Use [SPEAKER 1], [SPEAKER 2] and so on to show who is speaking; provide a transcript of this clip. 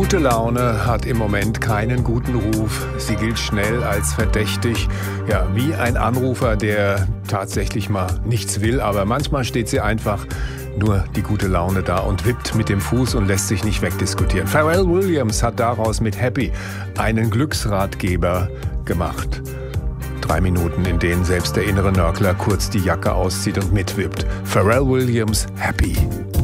[SPEAKER 1] Gute Laune hat im Moment keinen guten Ruf. Sie gilt schnell als verdächtig. Ja, wie ein Anrufer, der tatsächlich mal nichts will, aber manchmal steht sie einfach nur die gute Laune da und wippt mit dem Fuß und lässt sich nicht wegdiskutieren. Pharrell Williams hat daraus mit Happy einen Glücksratgeber gemacht. 3 Minuten, in denen selbst der innere Nörgler kurz die Jacke auszieht und mitwippt. Pharrell Williams, Happy.